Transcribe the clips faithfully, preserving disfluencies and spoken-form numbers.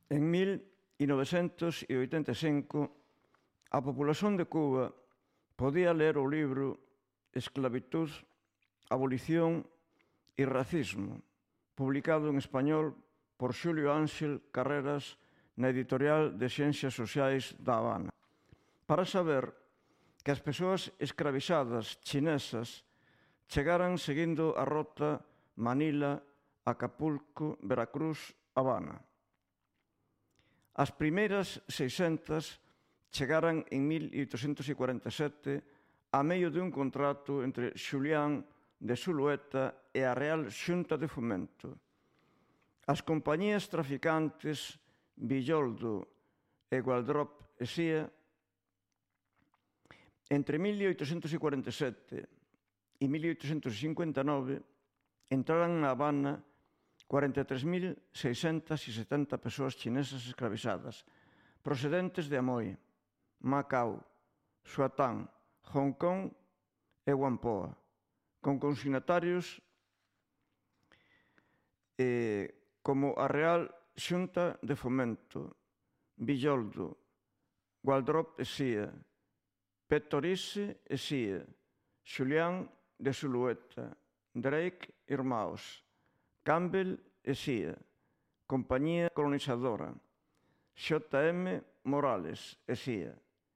En mil novecentos oitenta e cinco, a populación de Cuba podía ler o libro Esclavitud, Abolición e Racismo, publicado en español por Xulio Ángel Carreras na editorial de Ciencias Sociais da Habana, para saber que as persoas escravizadas chinesas chegaran seguindo a rota Manila, Acapulco, Veracruz, Habana. As primeiras seiscentas chegaran en mil oitocentos cuarenta e sete a medio de un contrato entre Xulián de Zulueta e a Real Xunta de Fomento. As compañías traficantes Villoldo e Gualdrop e Cía entre mil oitocentos cuarenta e sete e mil oitocentos cincuenta e nove entraran na Habana cuarenta e tres mil seiscentas setenta persoas chinesas escravizadas, procedentes de Amoy, Macao, Suatán, Hong Kong e Whampoa, con consignatarios eh, como a Real Xunta de Fomento, Villoldo, Gualdrop e Cía, Pettorice e Cía, Xulián de Zulueta, Drake Irmãos, Campbell e Cía, Compañía Colonizadora, J M Morales e Cía,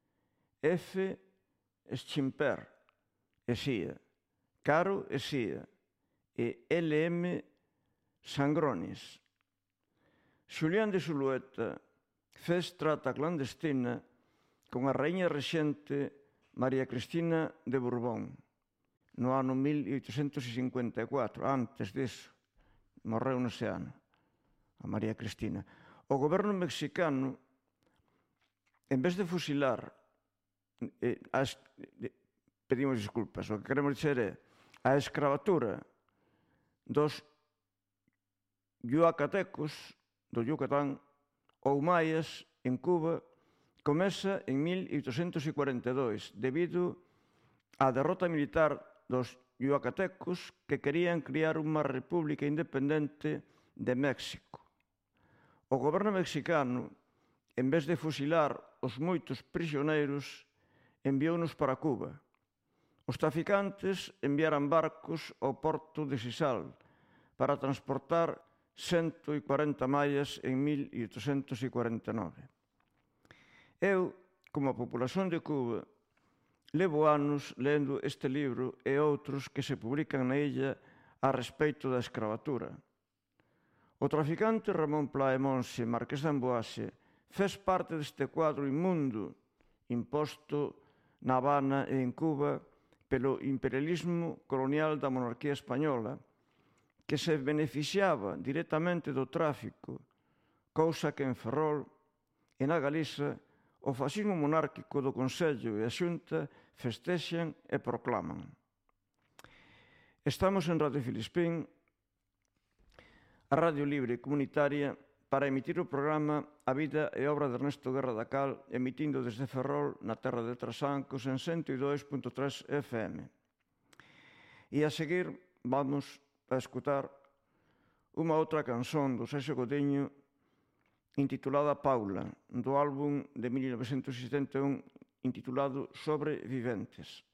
F. Schimper e Cía, Caro e Cía e L M Sangronis. Xulián de Zulueta fez trata clandestina con a raíña rexente María Cristina de Borbón no ano mil oitocentos cincuenta e catro, antes disso, morreu nese ano, a María Cristina. O goberno mexicano, en vez de fusilar, eh, as, eh, pedimos disculpas, o que queremos dizer é a escravatura dos yucatecos, do Yucatán, ou maias, en Cuba, comeza en mil oitocentos cuarenta e dois, debido á derrota militar dos yucatecos que querían criar unha república independente de México. O goberno mexicano, en vez de fusilar os moitos prisioneiros, enviounos para Cuba. Os traficantes enviaran barcos ao porto de Sisal para transportar cento e cuarenta maias en mil oitocentos cuarenta e nove. Eu, como a populación de Cuba, levo anos lendo este libro e outros que se publican na illa a respeito da escravatura. O traficante Ramón Pla e Monse, marqués de Amboase, fez parte deste cuadro inmundo imposto na Habana e en Cuba pelo imperialismo colonial da monarquía española, que se beneficiaba directamente do tráfico, cousa que en Ferrol e na Galiza o fascismo monárquico do Consello e a Xunta festexan e proclaman. Estamos en Radio Filispín, a radio libre e comunitaria, para emitir o programa A vida e obra de Ernesto Guerra da Cal, emitindo desde Ferrol, na terra de Trasancos, en ciento dos punto tres F M. E a seguir vamos a escutar unha outra canción do Seixo Godiño intitulada Paula, do álbum de mil novecentos setenta e un intitulado Sobreviventes.